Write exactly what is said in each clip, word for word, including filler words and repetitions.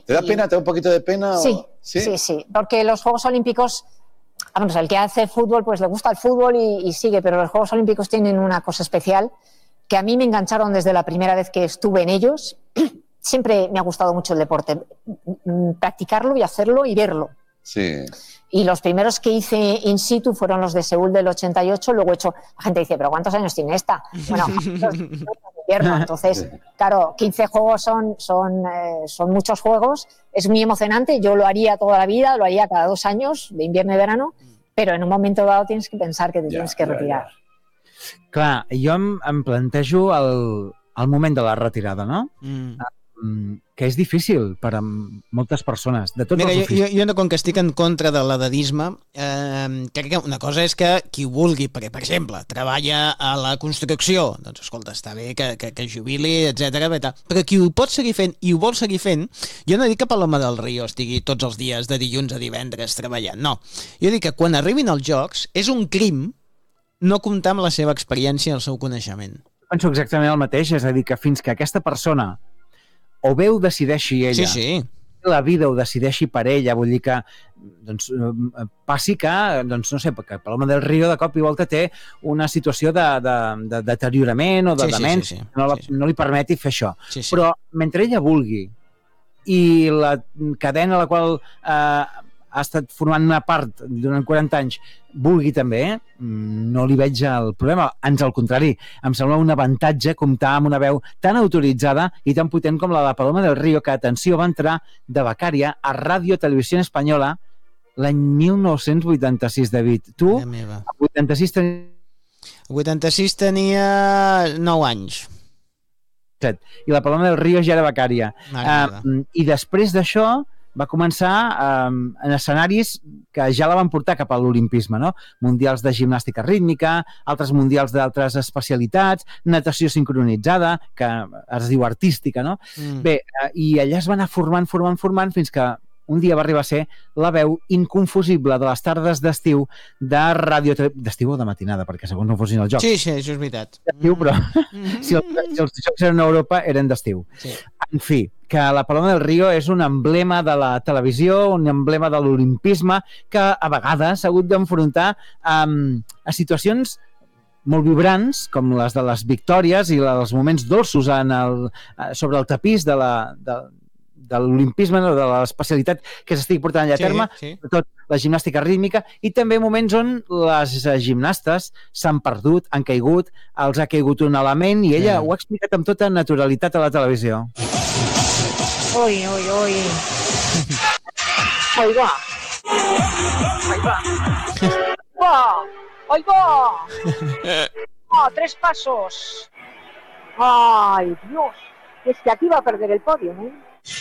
¿Te da pena? ¿Te da un poquito de pena? Sí, o... sí, sí, sí, porque los Juegos Olímpicos, vamos, el que hace fútbol, pues le gusta el fútbol y, y sigue, pero los Juegos Olímpicos tienen una cosa especial que a mí me engancharon desde la primera vez que estuve en ellos. Siempre me ha gustado mucho el deporte, practicarlo y hacerlo y verlo. Sí. Y los primeros que hice in situ fueron los de Seúl del ochenta y ocho, luego he hecho, la gente dice, ¿pero cuántos años tiene esta? Bueno, los de invierno, entonces, claro, quince juegos son, son, eh, son muchos juegos, es muy emocionante, yo lo haría toda la vida, lo haría cada dos años, de invierno y verano, però en un moment dado tienes que pensar que te ja, tienes que retirar. Ja, ja. Clar, jo em, em plantejo el, el moment de la retirada, no? Mm. Que és difícil per a moltes persones, de tots Mira, els oficis. Jo, jo, com que estic en contra de l'edadisme, eh, crec que una cosa és que qui vulgui, perquè, per exemple, treballa a la construcció, doncs, escolta, està bé que, que, que jubili, etcètera, però qui ho pot seguir fent i ho vol seguir fent, jo no dic que Paloma del Río estigui tots els dies de dilluns a divendres treballant, no. Jo dic que quan arribin els Jocs és un crim no comptar amb la seva experiència i el seu coneixement. Penso exactament el mateix, és a dir, que fins que aquesta persona o bé ho decideixi ella, sí, sí. la vida ho decideixi per ella, vull dir que doncs, passi que, doncs, no sé, perquè Paloma del Río de cop i volta té una situació de, de, de deteriorament o de sí, demència, sí, sí, sí. No, la, sí, sí. no li permeti fer això. Sí, sí. Però mentre ella vulgui i la cadena a la qual eh, ha estat formant una part durant quaranta anys vulgui també, no li veig el problema. Ans al contrari, em sembla un avantatge comptar amb una veu tan autoritzada i tan potent com la de Paloma del Río, que, atenció, va entrar de becària a Ràdio Televisió Espanyola l'any mil nou-cents vuitanta-sis, David. Tu, a vuitanta-sis tenia... vuitanta-sis tenia nou anys. I la Paloma del Río ja era becària. Uh, I després d'això va començar um, en escenaris que ja la van portar cap a l'olimpisme, no? Mundials de gimnàstica rítmica, altres mundials d'altres especialitats, natació sincronitzada, que es diu artística, no? Mm. Bé, uh, i allà es va anar formant, formant, formant, fins que un dia va arribar a ser la veu inconfusible de les tardes d'estiu de ràdio... D'estiu o de matinada, perquè segons no fossin els jocs. Sí, sí, això és veritat. D'estiu, però mm-hmm. si, els, si els jocs eren a Europa, eren d'estiu. Sí. En fi, que la Paloma del Río és un emblema de la televisió, un emblema de l'olimpisme, que a vegades s'ha hagut d'enfrontar um, a situacions molt vibrants, com les de les victòries i els moments dolços en el, sobre el tapís de la... De, de l'olimpisme, de l'especialitat que s'estigui portant allà a terme, sí, sí. Sobretot la gimnàstica rítmica, i també moments on les gimnastes s'han perdut, han caigut, els ha caigut un element, i ella sí. Ho ha explicat amb tota naturalitat a la televisió. Ui, ui, ui. Ahí va. Ahí va. Va. Ahí va. Ah, tres pasos. Ay, Dios. Es que aquí va a perder el podio, ¿eh?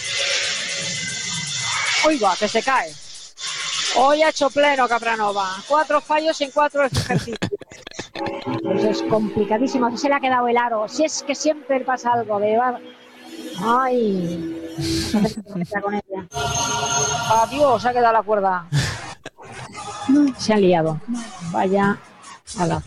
Uy, va, que se cae. Hoy ha hecho pleno Capranova. Cuatro fallos en cuatro ejercicios. Eso es complicadísimo. Se le ha quedado el aro. Si es que siempre pasa algo de... Ay. No sé qué con ella. Adiós, se ha quedado la cuerda. Se han liado. Vaya. Hola.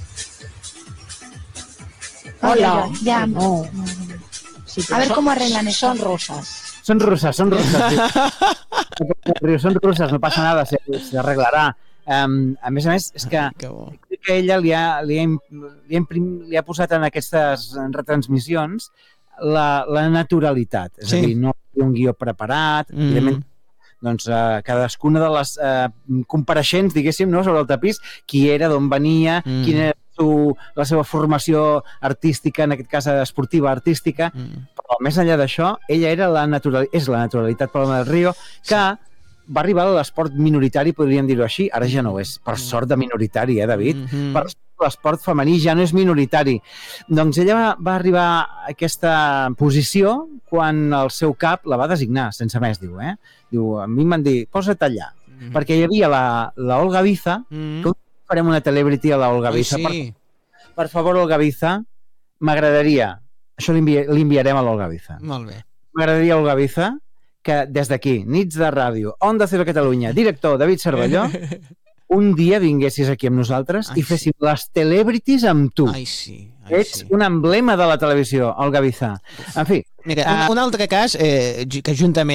Hola. Ya. No. Sí, a ver son, cómo arreglan eso. Son rusas. Son rusas, son rusas. Sí. Son rusas, no passa nada, se, se arreglarà. Um, a més a més, és que, que, que ella li ha, li, ha, li, ha imprim, li ha posat en aquestes retransmissions la, la naturalitat. És sí. A dir, no hi ha un guió preparat, mm. evidentment, doncs uh, cadascuna de les uh, compareixents, diguéssim, no, sobre el tapís, qui era, d'on venia, mm. quina era su, la seva formació artística, en aquest cas esportiva artística, mm. però més enllà d'això, ella era la natural, és la naturalitat Paloma del Río, que sí. Va arribar a l'esport minoritari, podríem dir-ho així, ara ja no ho és, per sort de minoritari, eh, David? Mm-hmm. Per sort l'esport femení ja no és minoritari. Doncs ella va, va arribar a aquesta posició quan el seu cap la va designar, sense més, diu, eh? Diu, a mi em van dir, posa't allà, mm-hmm. perquè hi havia la, la Olga Biza, mm-hmm. que farem una celebrity a la Olga Biza. Oh, sí. per, per favor, Olga Biza, m'agradaria, això li, envi li enviarem a l'Olga Biza. Molt bé. M'agradaria, Olga Biza, que des d'aquí, Nits de Ràdio, Onda Cero Catalunya, director David Cervelló, un dia vinguessis aquí amb nosaltres ai, i féssim sí. Les celebrities amb tu. Ai, sí. Ai, Ets sí. un emblema de la televisió, Olga Biza. En fi. Mira, uh, un, un altre cas, eh, que juntament